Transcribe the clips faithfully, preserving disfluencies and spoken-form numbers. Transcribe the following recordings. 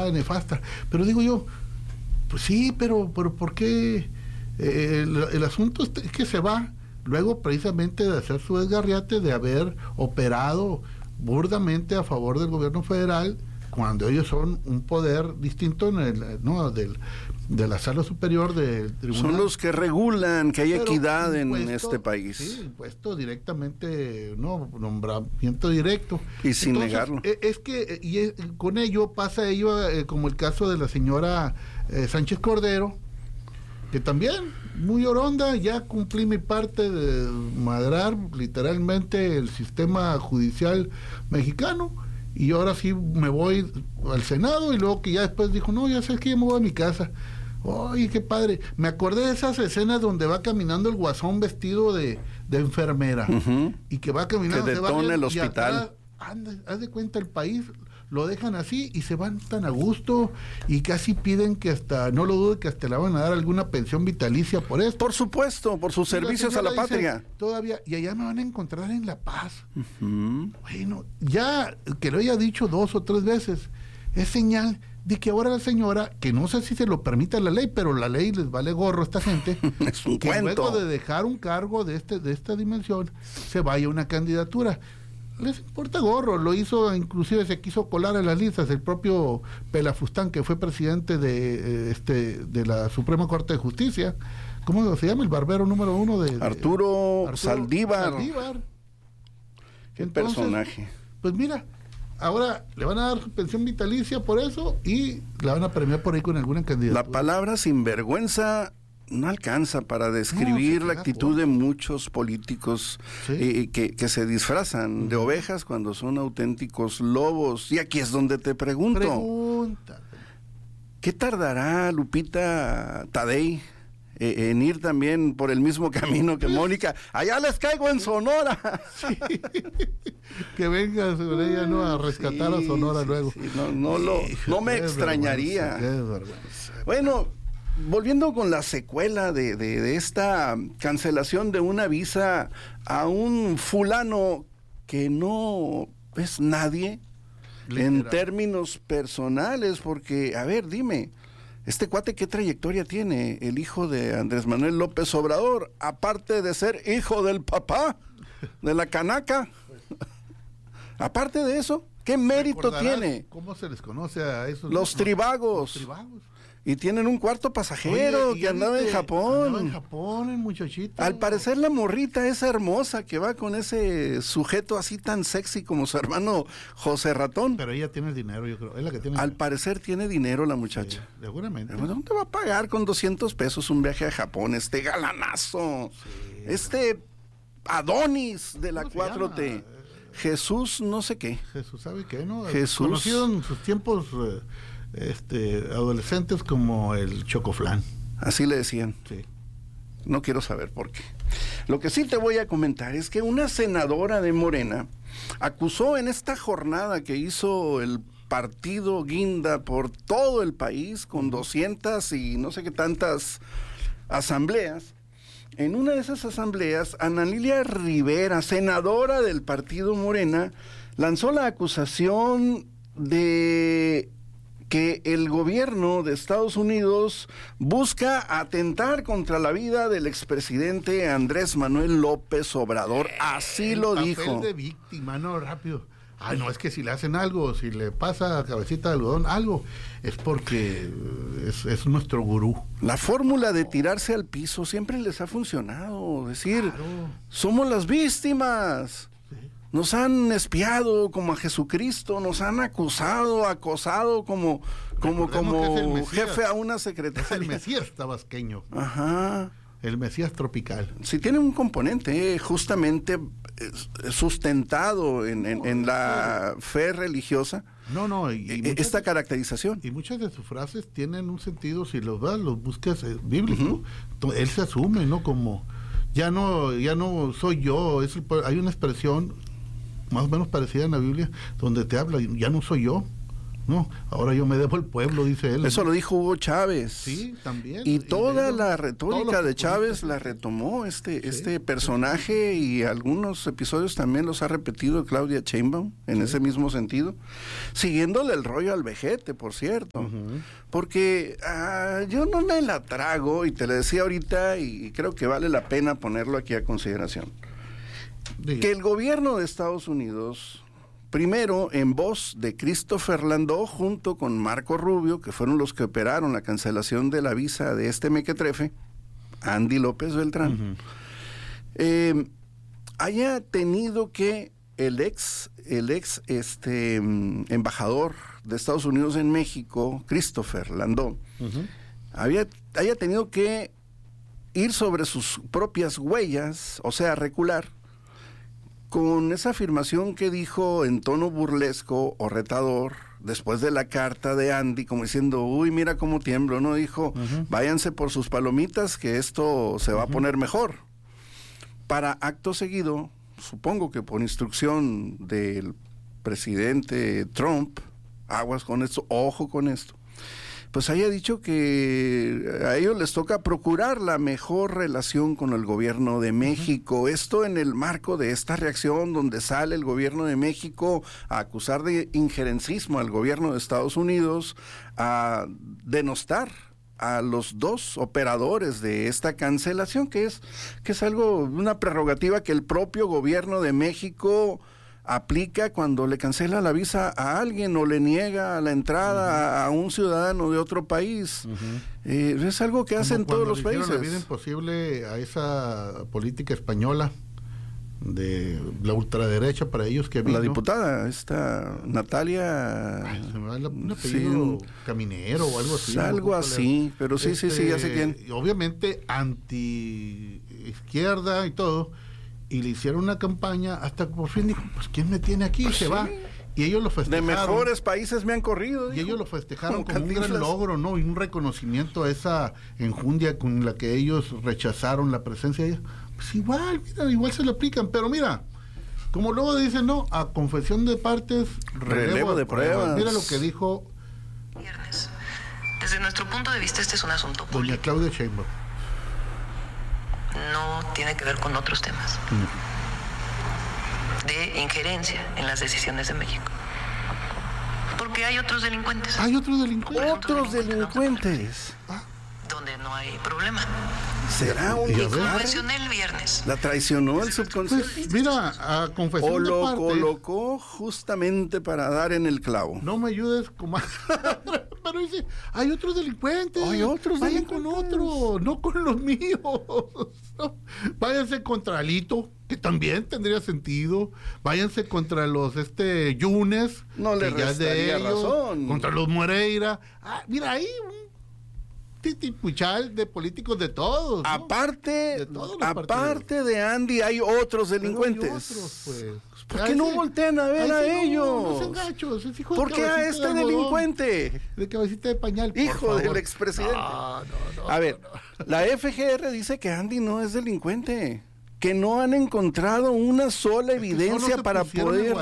pasada nefasta. Pero digo yo, pues sí, pero, pero ¿por qué? Eh, el, el asunto es que se va luego precisamente de hacer su desgarriate, de haber operado burdamente a favor del gobierno federal, cuando ellos son un poder distinto en el, no, del, de la sala superior del tribunal. Son los que regulan que hay Pero equidad impuesto, en este país. Sí, impuesto directamente, no, nombramiento directo. Y sin Entonces, negarlo. Es que, y es, con ello pasa ello, eh, como el caso de la señora eh, Sánchez Cordero, que también, muy oronda, ya cumplí mi parte de madrar literalmente el sistema judicial mexicano, y ahora sí me voy al Senado, y luego que ya después dijo, no, ya sé que ya me voy a mi casa. Oye, qué padre. Me acordé de esas escenas donde va caminando el guasón vestido de, de enfermera, uh-huh. y que va caminando, que detona se va el y hospital. Atrás, anda, haz de cuenta, el país lo dejan así y se van tan a gusto, y casi piden que hasta, no lo dudo, que hasta le van a dar alguna pensión vitalicia por esto. Por supuesto, por sus y servicios la a la dice, patria. Todavía, y allá me van a encontrar en La Paz. Uh-huh. Bueno, ya que lo haya dicho dos o tres veces, es señal de que ahora la señora, que no sé si se lo permite la ley, pero la ley les vale gorro a esta gente, es un que cuento. luego de dejar un cargo de este de esta dimensión, se vaya a una candidatura. Les importa gorro, lo hizo, inclusive se quiso colar en las listas el propio Pelafustán, que fue presidente de eh, este de la Suprema Corte de Justicia. ¿Cómo se llama? El barbero número uno de... de Arturo, Arturo Saldívar. Saldívar. Qué Entonces, personaje. Pues mira, ahora le van a dar su pensión vitalicia por eso, y la van a premiar por ahí con alguna candidatura. La palabra sinvergüenza no alcanza para describir no, la actitud de muchos políticos, ¿sí? eh, que, que se disfrazan uh-huh. de ovejas cuando son auténticos lobos. Y aquí es donde te pregunto. Pregunta. ¿Qué tardará Lupita Tadei eh, en ir también por el mismo camino que Mónica? Allá les caigo en Sonora. Sí. Que venga sobre ella, ¿no?, a rescatar sí, a Sonora sí, luego. Sí. No, no, lo, no me qué extrañaría. Vergüenza, qué vergüenza. Bueno, volviendo con la secuela de, de, de esta cancelación de una visa a un fulano que no es nadie, literal, en términos personales, porque, a ver, dime, este cuate, ¿qué trayectoria tiene el hijo de Andrés Manuel López Obrador, aparte de ser hijo del papá de la canaca? Aparte de eso, ¿qué mérito tiene? ¿Cómo se les conoce a esos? Los tribagos. Los tribagos. Y tienen un cuarto pasajero. Oye, que andaba en Japón. Andaba en Japón, el muchachito. Al parecer la morrita esa hermosa que va con ese sujeto así tan sexy como su hermano José Ratón. Pero ella tiene el dinero, yo creo. Es la que tiene. Al dinero. Parecer tiene dinero la muchacha. Sí, seguramente. ¿Dónde va a pagar con doscientos pesos un viaje a Japón? Este galanazo. Sí, este Adonis de la cuatro T. Jesús no sé qué. Jesús sabe qué, ¿no? Jesús. Conocido en sus tiempos eh, este, adolescentes como el Chocoflán. Así le decían. Sí. No quiero saber por qué. Lo que sí te voy a comentar es que una senadora de Morena acusó en esta jornada que hizo el partido guinda por todo el país con doscientas y no sé qué tantas asambleas. En una de esas asambleas, Ana Lilia Rivera, senadora del partido Morena, lanzó la acusación de que el gobierno de Estados Unidos busca atentar contra la vida del expresidente Andrés Manuel López Obrador. Así lo dijo. El papel de víctima, no, rápido. Ay, no, es que si le hacen algo, si le pasa a cabecita de algodón algo, es porque es, es nuestro gurú. La fórmula de tirarse al piso siempre les ha funcionado. Es decir, claro, somos las víctimas. Sí. Nos han espiado como a Jesucristo, nos han acusado, acosado como, como, como jefe a una secretaria. Es el Mesías tabasqueño. Ajá. El Mesías tropical. Sí, tiene un componente eh, justamente eh, sustentado en, en, en la fe religiosa. No, no. Y, y eh, esta de, caracterización. Y muchas de sus frases tienen un sentido, si los vas, los buscas eh, bíblico. Uh-huh. Él se asume, ¿no? Como, ya no, ya no soy yo. Es el, hay una expresión más o menos parecida en la Biblia, donde te habla, ya no soy yo. No, ahora yo me debo al pueblo, dice él. Eso lo dijo Hugo Chávez. Sí, también. Y toda y la retórica de Chávez la retomó este, sí, este personaje sí. Y algunos episodios también los ha repetido Claudia Sheinbaum en sí. ese mismo sentido, siguiéndole el rollo al vejete, por cierto. Uh-huh. Porque uh, yo no me la trago, y te lo decía ahorita, y creo que vale la pena ponerlo aquí a consideración. Sí. Que el gobierno de Estados Unidos... Primero, en voz de Christopher Landó, junto con Marco Rubio, que fueron los que operaron la cancelación de la visa de este mequetrefe, Andy López Beltrán, uh-huh. eh, haya tenido que el ex, el ex este, embajador de Estados Unidos en México, Christopher Landó, uh-huh. había, haya tenido que ir sobre sus propias huellas, o sea, recular, con esa afirmación que dijo en tono burlesco o retador, después de la carta de Andy, como diciendo, uy, mira cómo tiemblo, ¿no? Dijo, uh-huh. váyanse por sus palomitas, que esto se va uh-huh. a poner mejor. Para acto seguido, supongo que por instrucción del presidente Trump, aguas con esto, ojo con esto, pues haya dicho que a ellos les toca procurar la mejor relación con el gobierno de México. Uh-huh. Esto en el marco de esta reacción donde sale el gobierno de México a acusar de injerencismo al gobierno de Estados Unidos, a denostar a los dos operadores de esta cancelación, que es, que es algo, una prerrogativa que el propio gobierno de México aplica cuando le cancela la visa a alguien o le niega la entrada uh-huh. a, a un ciudadano de otro país. Uh-huh. Eh, es algo que hacen todos los países. La vida imposible a esa política española de la ultraderecha para ellos que vino. La diputada, esta Natalia... Ay, se me va el, un apellido sí, Caminero o algo así. Algo no así, pero sí, este, sí, sí, ya sé quién. Obviamente anti-izquierda y todo, y le hicieron una campaña hasta que por fin dijo, pues ¿quién me tiene aquí? Pues se sí. va. Y ellos lo festejaron. De mejores países me han corrido. Y dijo. ellos lo festejaron como, como un gran logro, ¿no? Y un reconocimiento a esa enjundia con la que ellos rechazaron la presencia de ella. Pues igual, mira, igual se lo aplican. Pero mira, como luego dicen, ¿no? A confesión de partes, relevo, relevo de, de pruebas. pruebas. Mira lo que dijo... Viernes. Desde nuestro punto de vista, este es un asunto público. Doña Claudia Sheinbaum. No tiene que ver con otros temas mm. de injerencia en las decisiones de México, porque hay otros delincuentes. Hay otros delincuentes. Otros delincuentes. Ah. Donde no hay problema. ¿Será un confesioné el viernes? ¿La traicionó el subconsciente? Pues, mira, a confesión o lo de parte, colocó justamente para dar en el clavo. No me ayudes, comadre. Pero dice, hay otros delincuentes. Hay otros Vayan delincuentes. con otros, no con los míos. No. Váyanse contra Alito, que también tendría sentido. Váyanse contra los este Yunes, no le que ya es de ellos, razón. Contra los Moreira. Ah, mira ahí un titipuchal de políticos de todos, ¿no? Aparte, de todos aparte de Andy, hay otros delincuentes. Hay otros, pues. ¿Por qué no voltean a ver a ellos? No, no sean gachos, es hijo de ¿Por qué a este de delincuente? De cabecita de pañal, hijo del expresidente. No, no, no, a ver, no, no. La F G R dice que Andy no es delincuente, que no han encontrado una sola es evidencia no para poder...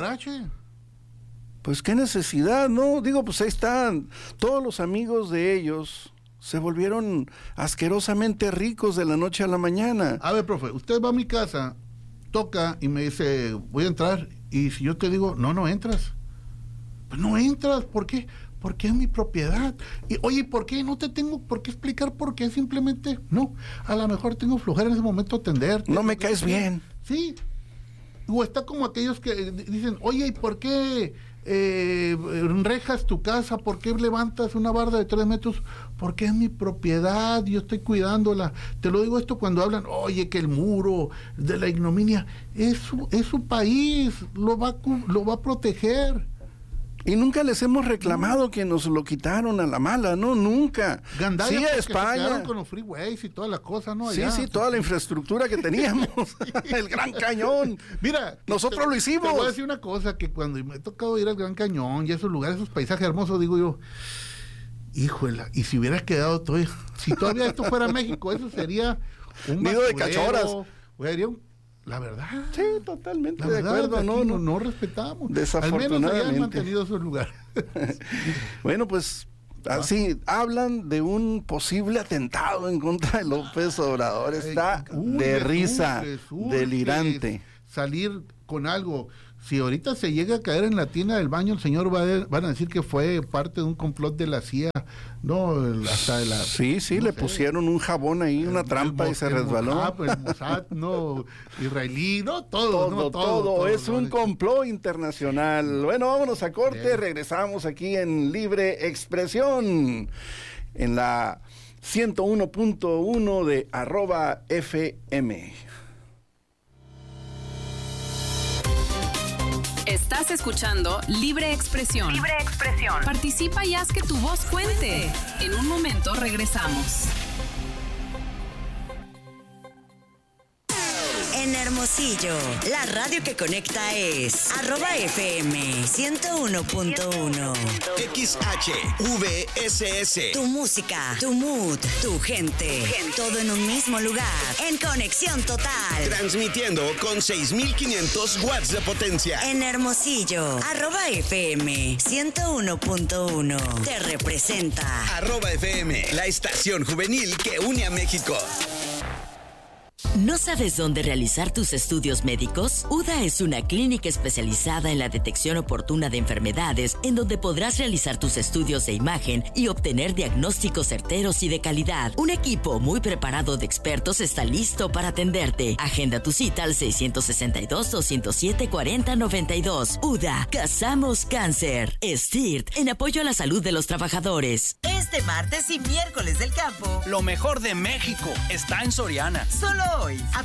Pues qué necesidad, ¿no? Digo, pues ahí están todos los amigos de ellos. Se volvieron asquerosamente ricos de la noche a la mañana. A ver, profe, usted va a mi casa, toca y me dice, voy a entrar, y si yo te digo, no, no entras. Pues no entras, ¿por qué? Porque es mi propiedad. Y oye, ¿por qué? No te tengo por qué explicar por qué, simplemente, no. A lo mejor tengo flojera en ese momento atenderte. No me caes bien. Sí. O está como aquellos que dicen, oye, ¿y por qué eh, rejas tu casa? ¿Por qué levantas una barda de tres metros? Porque es mi propiedad, yo estoy cuidándola. Te lo digo esto cuando hablan, oye, que el muro de la ignominia, es su, es su país, lo va, lo va a proteger. Y nunca les hemos reclamado no. que nos lo quitaron a la mala, ¿no? Nunca. Gandaya, sí, a España. Se con los freeways y toda la cosa, ¿no? Allá. Sí, sí, toda la infraestructura que teníamos. Sí. El Gran Cañón. Mira, nosotros te, lo hicimos. Te voy a decir una cosa, que cuando me he tocado ir al Gran Cañón y esos lugares, esos paisajes hermosos, digo yo, híjole, y si hubiera quedado todo, si todavía esto fuera México, eso sería un nido de cachorras. Sería un La verdad. Sí, totalmente La de verdad, acuerdo. No, no, no, no respetamos. Desafortunadamente. Al menos allá han mantenido su lugar. Bueno, pues así hablan de un posible atentado en contra de López Obrador. Está Uy, de les risa, urge, les urge delirante. Salir con algo. Si ahorita se llega a caer en la tina del baño, el señor va a, van a decir que fue parte de un complot de la C I A. No, el- hasta de la... Sí, sí, no le sé. pusieron un jabón ahí, una El- trampa el y se Mo- el resbaló. Mossad, el Mossad, no, israelí, no, todo, Todo, no, todo, todo, todo, es no, un complot internacional. Bueno, vámonos a corte, Bien. regresamos aquí en Libre Expresión, en la ciento uno punto uno de arroba F M. Estás escuchando Libre Expresión. Libre expresión. Participa y haz que tu voz cuente. En un momento regresamos. En Hermosillo, la radio que conecta es arroba F M ciento uno punto uno. X H V S S. Tu música, tu mood, tu gente, todo en un mismo lugar. En conexión total. Transmitiendo con seis mil quinientos watts de potencia. En Hermosillo, arroba F M ciento uno punto uno. Te representa. Arroba F M, la estación juvenil que une a México. ¿No sabes dónde realizar tus estudios médicos? U D A es una clínica especializada en la detección oportuna de enfermedades, en donde podrás realizar tus estudios de imagen y obtener diagnósticos certeros y de calidad. Un equipo muy preparado de expertos está listo para atenderte. Agenda tu cita al seiscientos sesenta y dos, doscientos siete, cuarenta, noventa y dos. U D A, Cazamos Cáncer. S T I R T, en apoyo a la salud de los trabajadores. Este martes y miércoles del campo, lo mejor de México está en Soriana. solo hoy.